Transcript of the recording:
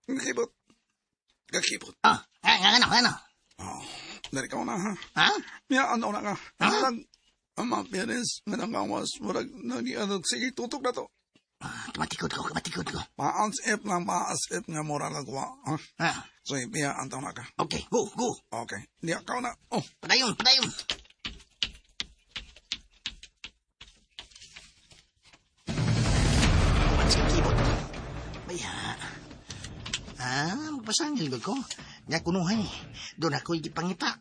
Kakibot. Kakibot. Ano? Oh, dari ka na, ha? Ha? Miyaan daw na ka. Ha? Ama, pianis, manangawas, murag, sige, tutok na to. Matikod ko. Paasip nga mura nagwa, ha? So, miyaan daw na ka. Okay, go. Okay, diya ka na. Oh. Padayon. What's yung keyboard? Baya. Magpasangil ko. Nya kunuhay. Doon ako ipangita.